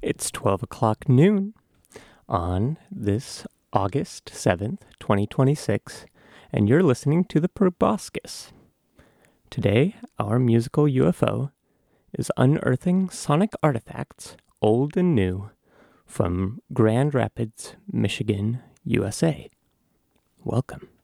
It's 12 o'clock noon on this August 7th, 2026, and you're listening to the Proboscis. Today, our musical UFO is unearthing sonic artifacts, old and new, from Grand Rapids, Michigan, USA. Welcome.